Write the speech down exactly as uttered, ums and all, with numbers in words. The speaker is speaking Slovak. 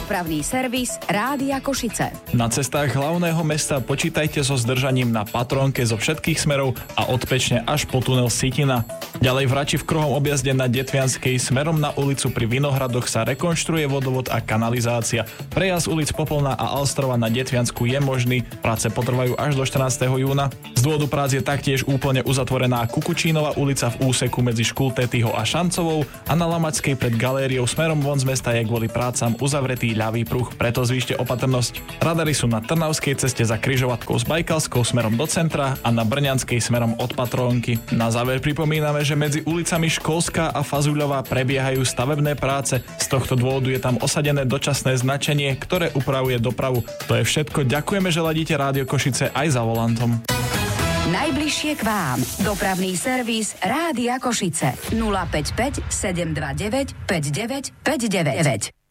Dopravný servis Rádia Košice. Na cestách hlavného mesta počítajte so zdržaním na Patrónke zo všetkých smerov a od Pečne až po tunel Sitina. Ďalej v Rači v kruhom objazde na Detvianskej smerom na ulicu pri Vinohradoch sa rekonštruuje vodovod a kanalizácia. Prejazd ulic Popolná a Alstrova na Detviansku je možný. Práce potrvajú až do štrnásteho júna. Z dôvodu prác je taktiež úplne uzatvorená Kukučínova ulica v úseku medzi Škultetýho a Šancovou a na Lamačskej pred galériou smerom von z mesta je kvôli prácam uzavretý ľavý pruh, preto zvýšte opatrnosť. Radary sú na Trnavskej ceste za križovatkou s Bajkalskou smerom do centra a na Brňanskej smerom od Patrónky. Na záver pripomíname, že medzi ulicami Školská a Fazuľová prebiehajú stavebné práce. Z tohto dôvodu je tam osadené dočasné značenie, ktoré upravuje dopravu. To je všetko. Ďakujeme, že ladíte Rádio Košice aj za volantom. Najbližšie k vám. Dopravný servis Rádia Košice. nula päť päť sedem dva deväť päť deväť päť deväť.